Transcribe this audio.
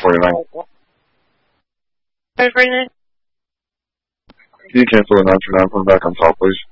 949. Sorry for that. Can you cancel the 929 from back on top, please?